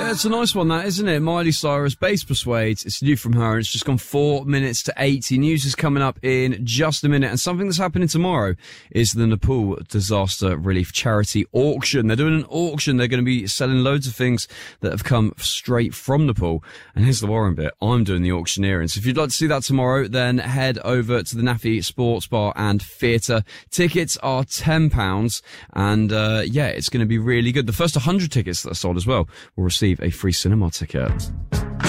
Yeah, it's a nice one, that, isn't it? Miley Cyrus, Bass Persuades. It's new from her, and it's just gone 4 minutes to 80. News is coming up in just a minute, and something that's happening tomorrow is the Nepal Disaster Relief Charity Auction. They're doing an auction. They're going to be selling loads of things that have come straight from Nepal. And here's the worrying bit. I'm doing the auctioneering. So if you'd like to see that tomorrow, then head over to the NAFI Sports Bar and Theatre. Tickets are £10, and yeah, it's going to be really good. The first 100 tickets that are sold as well will receive a free cinema ticket.